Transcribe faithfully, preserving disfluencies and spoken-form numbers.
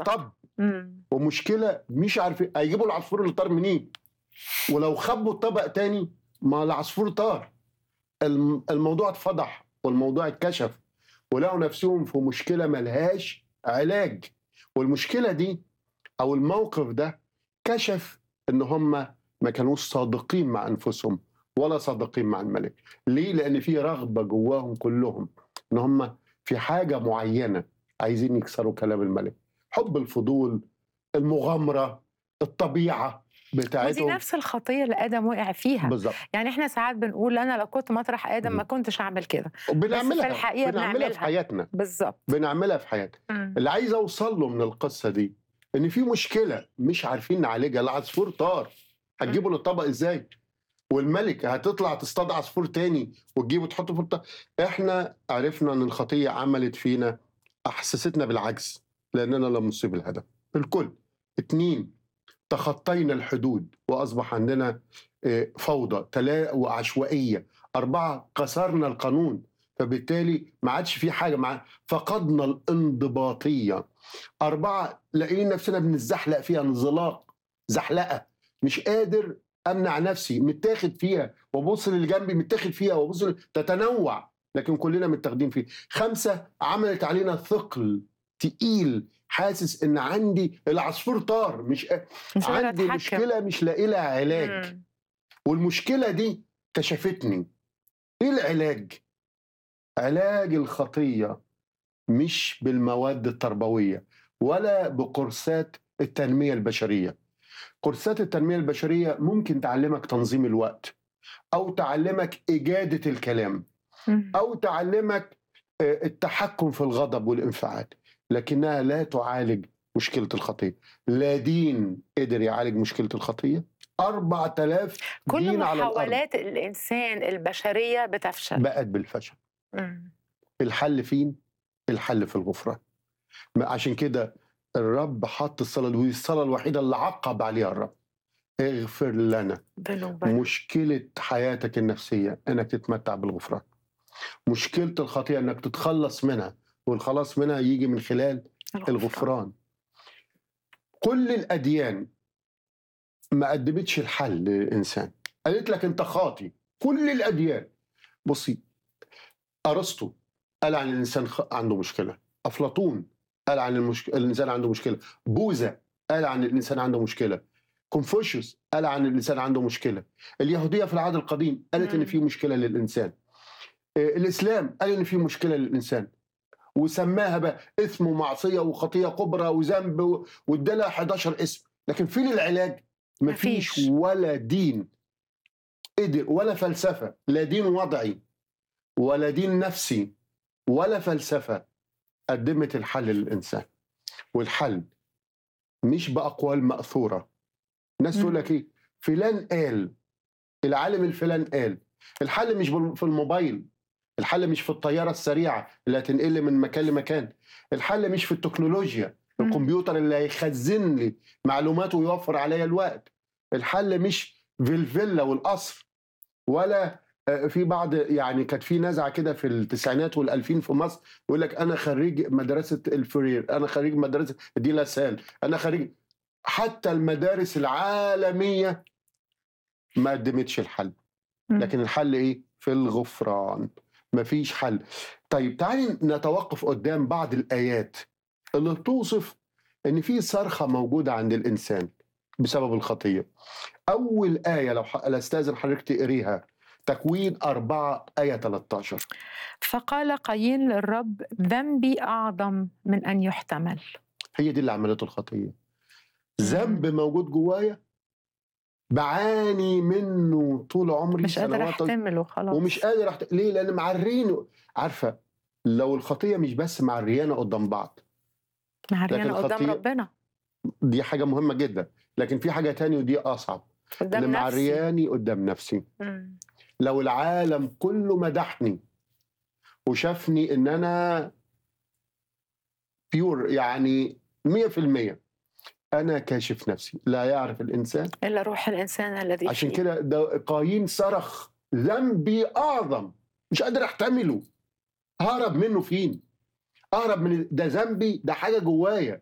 مطب ومشكله مش عارفين هيجيبوا العصفور اللي طار منين، ولو خبوا الطبق تاني ما العصفور طار. الم- الموضوع اتفضح والموضوع اتكشف ولقوا نفسهم في مشكله ملهاش علاج. والمشكله دي او الموقف ده كشف ان هم ما كانوش صادقين مع انفسهم ولا صادقين مع الملك. ليه؟ لان في رغبه جواهم كلهم ان هم في حاجه معينه عايزين يكسروا كلام الملك. حب الفضول، المغامره، الطبيعه ودي بتاعتهم. نفس الخطية اللي آدم وقع فيها. بالظبط. يعني احنا ساعات بنقول أنا لو كنت مطرح آدم ما مم. كنتش أعمل كده، بس في وبنعملها الحقيقة بنعملها في بنعملها. حياتنا بالظبط. بنعملها في حياتنا. مم. اللي عايز اوصل له من القصه دي ان في مشكله مش عارفين نعالجها. العصفور طار، هتجيبه للطبق ازاي؟ والملك هتطلع تصطاد عصفور تاني وتجيبه تحطه في الطبق. احنا عرفنا ان الخطيه عملت فينا، احسستنا بالعجز لاننا لم نصيب الهدف. الكل. اتنين، تخطينا الحدود واصبح عندنا آه، فوضى تلا وعشوائيه. اربعه، كسرنا القانون فبالتالي ما عادش في حاجه مع فقدنا الانضباطيه. اربعه، لقينا نفسنا بنزحلق فيها انزلاق، زحلقه، مش قادر امنع نفسي، متاخد فيها وابص للي جنبي، متاخد فيها وابص ل- تتنوع لكن كلنا متاخدين فيه. خمسه، عملت علينا ثقل تقيل، حاسس ان عندي العصفور طار، مش مش قادرة عندي أتحكم. مشكله مش لاقي لها علاج. مم. والمشكله دي كشفتني. ايه العلاج؟ علاج الخطيه مش بالمواد التربويه ولا بكورسات التنميه البشريه. كورسات التنميه البشريه ممكن تعلمك تنظيم الوقت، او تعلمك اجاده الكلام، مم. او تعلمك آه، التحكم في الغضب والانفعال، لكنها لا تعالج مشكله الخطيه. لا دين قدر يعالج مشكله الخطيه. أربعة آلاف كل دين على الارض محاولات الإنسان البشرية بتفشل. بقت بالفشل. مم. الحل فين؟ الحل في الغفران. ما- عشان كده الرب حط الصلاه دي، الصلاه الوحيده اللي عقب عليها الرب: اغفر لنا. ذنوبنا. مشكله حياتك النفسيه انك تتمتع بالغفران. مشكله الخطيئه انك تتخلص منها، والخلاص منها يجي من خلال الغفران. الغفران. كل الاديان ما قدمتش الحل للانسان، قالت لك انت خاطي. كل الاديان. بصي، ارسطو قال عن الانسان خ... عنده مشكله. افلاطون قال عن المشك... الانسان عنده مشكله. بوذا قال عن الانسان عنده مشكله. كونفوشيوس قال عن الانسان عنده مشكله. اليهوديه في العهد القديم قالت ان مم. في مشكله للانسان. آه، الاسلام قال ان في مشكله للانسان وسماها بقى اثم ومعصيه وخطيه كبرى وذنب و- وادالها حداشر اسم. لكن فين العلاج؟ مفيش. مفيش. ولا دين قدر، ولا فلسفه، لا دين وضعي ولا دين نفسي ولا فلسفه قدمت الحل للانسان. والحل مش باقوال ماثوره. ناس تقول مم. لك ايه؟ فلان قال، العالم الفلان قال. الحل مش بال- في الموبايل. الحل مش في الطياره السريعه اللي هتنقل من مكان لمكان. الحل مش في التكنولوجيا، مم. الكمبيوتر اللي هيخزن لي معلومات ويوفر عليا الوقت. الحل مش في الفيلا والقصر، ولا آه، في بعض، يعني كانت في نزعه كده في التسعينات والألفين في مصر يقول لك انا خريج مدرسه الفرير، انا خريج مدرسه دي لاسال، انا خريج. حتى المدارس العالميه ما قدمتش الحل. مم. لكن الحل ايه؟ في الغفران. مفيش حل. طيب تعالي نتوقف قدام بعض الايات اللي توصف ان في صرخه موجوده عند الانسان بسبب الخطيه. اول ايه لو ح- لا استاذن حضرتك تقريها، تكوين أربعة آية ثلاثة عشر. فقال قايين للرب ذنبي أعظم من أن يحتمل. هي دي اللي عملته الخطيه. مم. ذنب موجود جوايا بعاني منه طول عمري مش قادر سنوات، أحتمله خلاص. ومش قادر أحت... ليه؟ لان معرينه. عارفه، لو الخطيه مش بس معريانا قدام بعض، لكن معريانا قدام الخطيه ربنا، دي حاجه مهمه جدا، لكن في حاجه تانية ودي اصعب، قدام اللي نفسي. معرياني قدام نفسي. مم. لو العالم كله مدحني وشافني ان انا بيور، يعني مية في المية، انا كاشف نفسي. لا يعرف الانسان إلا روح الإنسان الذي عشان فيه. كده ده قايين صرخ ذنبي اعظم، مش قادر احتمله. ههرب منه فين؟ اهرب من ده ذنبي، ده حاجه جوايا